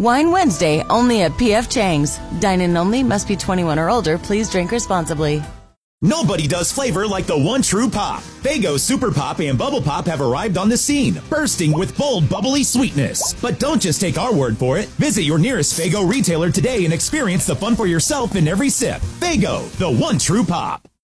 Wine Wednesday, only at P.F. Chang's. Dine-in only, must be 21 or older. Please drink responsibly. Nobody does flavor like the one true pop. Faygo Super Pop and Bubble Pop have arrived on the scene, bursting with bold, bubbly sweetness. But don't just take our word for it. Visit your nearest Faygo retailer today and experience the fun for yourself in every sip. Faygo, the one true pop.